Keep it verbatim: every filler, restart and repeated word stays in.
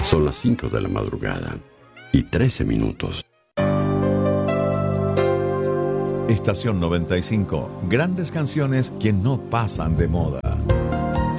Son las cinco de la madrugada y trece minutos. Estación noventa y cinco. Grandes canciones que no pasan de moda.